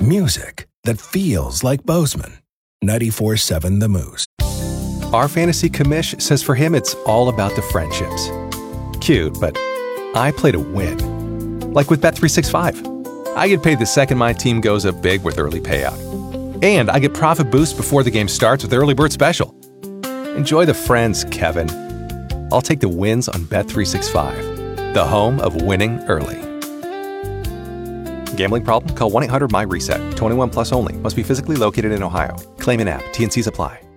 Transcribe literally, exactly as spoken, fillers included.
music that feels like Bozeman. ninety-four point seven The Moose. Our fantasy commish says for him it's all about the friendships. Cute, but I play to win. Like with Bet three sixty-five. I get paid the second my team goes up big with early payout. And I get profit boost before the game starts with Early Bird Special. Enjoy the friends, Kevin. I'll take the wins on Bet three sixty-five, the home of winning early. Gambling problem? Call one eight hundred M Y RESET. twenty-one plus only. Must be physically located in Ohio. Claim in app. T N Cs apply.